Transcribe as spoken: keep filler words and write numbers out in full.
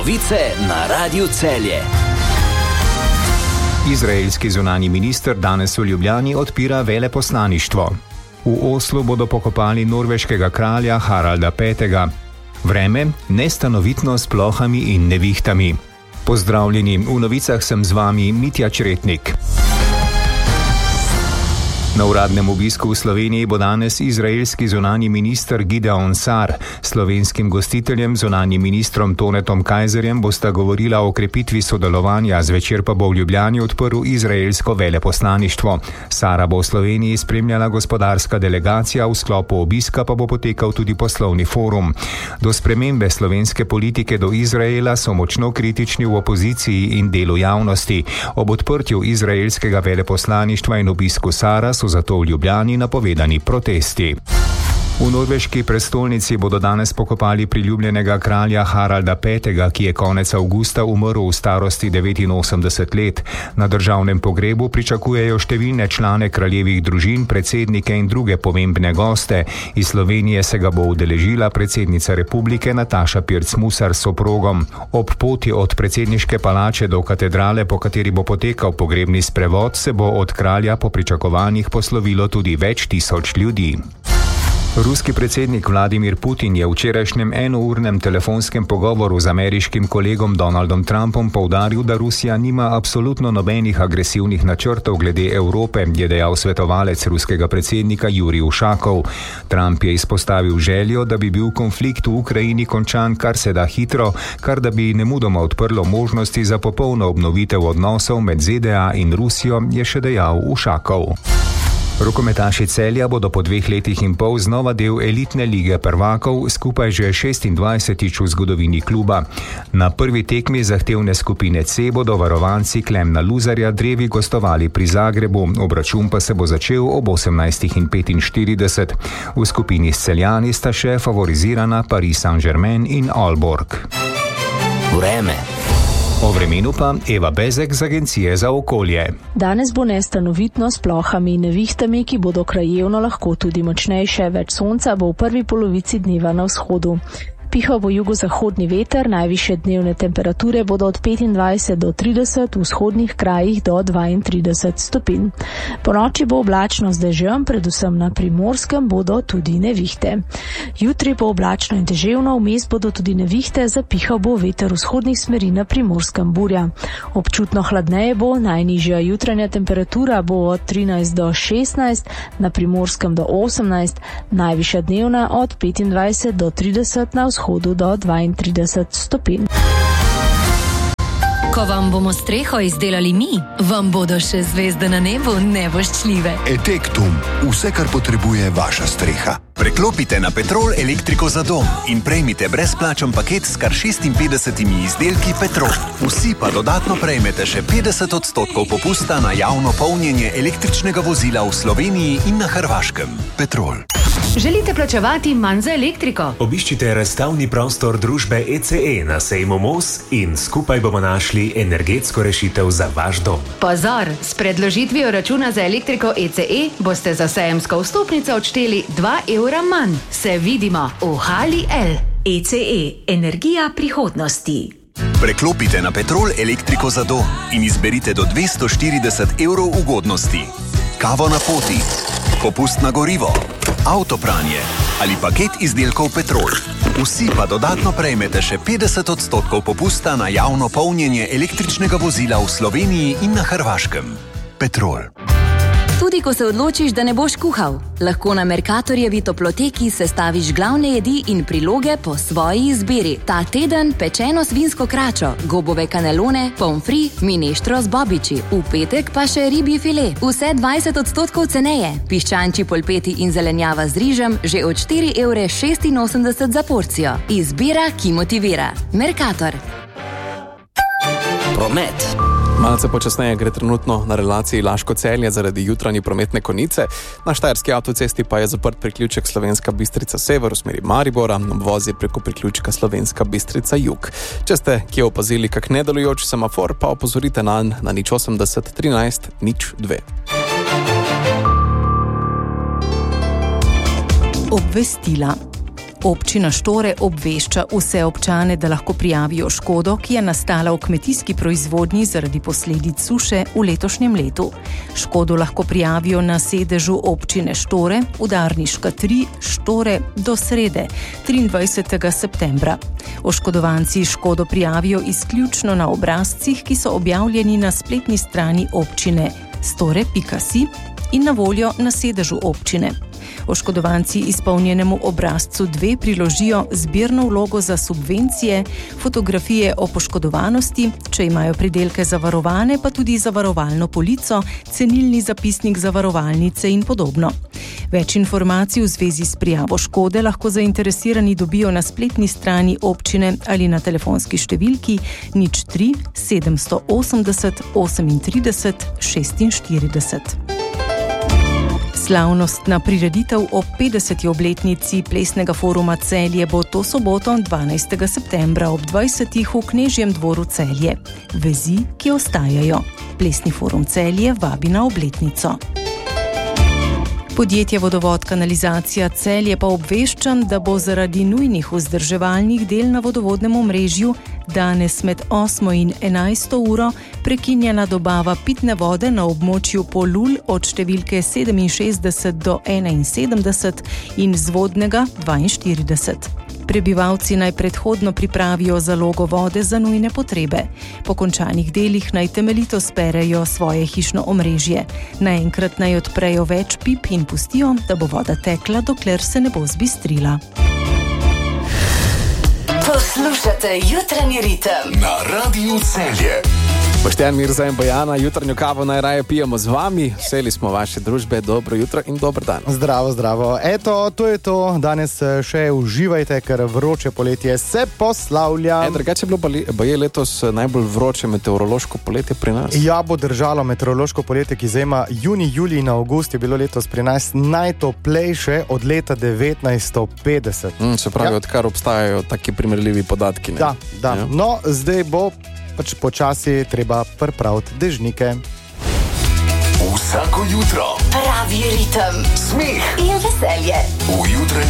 Novice na Radiu Celje. Izraelski zunanji minister danes v Ljubljani odpira veleposlaništvo. V Oslu bodo pokopali norveškega kralja Haralda petega. Vreme nestanovitno s plohami in nevihtami. Pozdravljeni, v novicah sem z vami Mitja Čretnik. Na uradnem obisku v Sloveniji bo danes izraelski zunanji minister Gideon Sar. Slovenskim gostiteljem, zunanjim ministrom Tonetom Kajzerjem, bosta govorila o krepitvi sodelovanja, zvečer pa bo v Ljubljani odprl izraelsko veleposlaništvo. Sara bo v Sloveniji spremljala gospodarska delegacija, v sklopu obiska pa bo potekal tudi poslovni forum. Do spremembe slovenske politike do Izraela so močno kritični v opoziciji in delu javnosti. Ob odprtju izraelskega veleposlaništva in obisku Sara so zato v Ljubljani napovedani protesti. V norveški prestolnici bodo danes pokopali priljubljenega kralja Haralda petega, ki je konec avgusta umrl v starosti devetinosemdeset let. Na državnem pogrebu pričakujejo številne člane kraljevih družin, predsednike in druge pomembne goste. Iz Slovenije se ga bo udeležila predsednica republike Nataša Pirc Musar s soprogom. Ob poti od predsedniške palače do katedrale, po kateri bo potekal pogrebni sprevod, se bo od kralja po pričakovanjih poslovilo tudi več tisoč ljudi. Ruski predsednik Vladimir Putin je v včerajšnjem enournem telefonskem pogovoru z ameriškim kolegom Donaldom Trumpom poudaril, da Rusija nima absolutno nobenih agresivnih načrtov glede Evrope, je dejal svetovalec ruskega predsednika Jurij Ušakov. Trump je izpostavil željo, da bi bil konflikt v Ukrajini končan kar se da hitro, kar da bi nemudoma odprlo možnosti za popolno obnovitev odnosov med Z D A in Rusijo, je še dejal Ušakov. Rokometaši Celja bodo po dveh letih in pol znova del elitne lige prvakov, skupaj že šestindvajsetič v zgodovini kluba. Na prvi tekmi zahtevne skupine C bodo varovanci Klemna Luzarja drevi gostovali pri Zagrebu, obračun pa se bo začel ob osemnajstih petinštirideset. V skupini s Celjani sta še favorizirana Paris Saint-Germain in Aalborg. Vreme. O vremenu pa Eva Bezek z Agencije za okolje. Danes bo nestanovitno s plohami in nevihtami, ki bodo krajevno lahko tudi močnejše. Več sonca bo v prvi polovici dneva na vzhodu. Pihal bo jugozahodni veter, najvišje dnevne temperature bodo od petindvajset do trideset, v vzhodnih krajih do dvaintrideset stopinj. Po noči bo oblačno z dežjem, predvsem na Primorskem bodo tudi nevihte. Jutri bo oblačno in deževno, vmes bodo tudi nevihte, zapihal bo veter vzhodnih smeri na Primorskem burja. Občutno hladneje bo, najnižja jutranja temperatura bo od trinajst do šestnajst, na Primorskem do osemnajst, najvišja dnevna od petindvajset do trideset, na vzhodu vzhodu do dvaintrideset stopinj. Ko vam bomo streho izdelali mi, vam bodo še zvezde na nebu nevoščljive. Etektum, vse, kar potrebuje vaša streha. Preklopite na Petrol elektriko za dom in prejmite brezplačen paket s kar šestinpetdesetimi izdelki Petrol. Vsi pa dodatno prejmete še petdeset odstotkov popusta na javno polnjenje električnega vozila v Sloveniji in na Hrvaškem. Petrol. Želite plačevati manj za elektriko? Obiščite razstavni prostor družbe E C E na sejmu Mos in skupaj bomo našli energetsko rešitev za vaš dom. Pozor, s predložitvijo računa za elektriko E C E boste za sejemsko vstopnico odšteli dva evra manj. Se vidimo v Hali L. E C E, energija prihodnosti. Preklopite na Petrol elektriko za dom in izberite do dvesto štirideset evrov ugodnosti. Kavo na poti, popust na gorivo, avtopranje ali paket izdelkov Petrol. Vsi pa dodatno prejmete še petdeset odstotkov popusta na javno polnjenje električnega vozila v Sloveniji in na Hrvaškem. Petrol. Tudi ko se odločiš, da ne boš kuhal, lahko na Mercatorjevi toploteki sestaviš glavne jedi in priloge po svoji izbiri. Ta teden pečeno svinsko kračo, gobove kanelone, pomfri, mineštro z bobiči. V petek pa še ribji file. Vse dvajset odstotkov ceneje. Piščančji polpeti in zelenjava z rižem že od štiri evre šestinosemdeset za porcijo. Izbira, ki motivira. Mercator. Promet. Malce počasneje gre trenutno na relaciji Laško-Celje zaradi jutranje prometne konice. Na štajerski avtocesti pa je zaprt priključek Slovenska Bistrica sever v smeri Maribora, obvoz je preko priključka Slovenska Bistrica jug. Če ste kje opazili kak nedelujoč semafor, pa opozorite nanj na nič osemdeset trinajst nič dve. Obvestila. Občina Štore obvešča vse občane, da lahko prijavijo škodo, ki je nastala v kmetijski proizvodnji zaradi posledic suše v letošnjem letu. Škodo lahko prijavijo na sedežu občine Štore, Udarniška tri, Štore do srede, triindvajsetega septembra. Oškodovanci škodo prijavijo izključno na obrazcih, ki so objavljeni na spletni strani občine store pika si in na voljo na sedežu občine. Oškodovanci izpolnjenemu obrazcu dve priložijo zbirno vlogo za subvencije, fotografije o poškodovanosti, če imajo pridelke zavarovane, pa tudi zavarovalno polico, cenilni zapisnik zavarovalnice in podobno. Več informacij v zvezi s prijavo škode lahko zainteresirani dobijo na spletni strani občine ali na telefonski številki nič tri sedemsto osemdeset osemintrideset šestinštirideset. Slavnostna prireditev ob petdeseti obletnici Plesnega foruma Celje bo to soboto dvanajstega septembra ob dvajsetih v Knežjem dvoru Celje. Vezi, ki ostajajo. Plesni forum Celje vabi na obletnico. Podjetje Vodovod kanalizacija Celje pa obveščam, da bo zaradi nujnih vzdrževalnih del na vodovodnem omrežju danes med osmo in enajsto uro prekinjena dobava pitne vode na območju Polul od številke sedeminšestdeset do enainsedemdeset in Zvodnega dvainštirideset. Prebivalci naj predhodno pripravijo zalogo vode za nujne potrebe. Po končanih delih naj temeljito sperejo svoje hišno omrežje. Naenkrat naj odprejo več pip in pustijo, da bo voda tekla, dokler se ne bo zbistrila. Poslušate Jutranji ritem na Radiu Celje. Boštjan, Mirza in Bojana, jutranjo kavo najraje pijemo z vami. Veseli smo vaše družbe, dobro jutro in dober dan. Zdravo, zdravo. Eto, to je to. Danes še uživajte, ker vroče poletje se poslavlja. E, drugače je bilo baje letos najbolj vroče meteorološko poletje pri nas. Ja, bo držalo meteorološko poletje, ki zajema juni, julij in avgust, je bilo letos pri nas najtoplejše od leta devetnajststo petdeset. Mm, se pravi, ja. Odkar obstajajo taki primerljivi podatki. Ne? Da, da. Ja. No, zdaj bo pač počasi treba pripraviti dežnike. Vsako jutro pravi ritem, smeh in veselje v Jutranjem